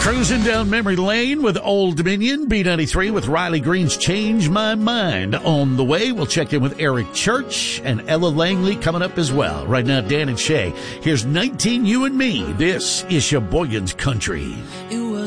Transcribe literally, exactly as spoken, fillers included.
Cruising down memory lane with Old Dominion, B ninety-three with Riley Green's Change My Mind. On the way, we'll check in with Eric Church and Ella Langley coming up as well. Right now, Dan and Shay. Here's nineteen You and Me. This is Sheboygan's Country. It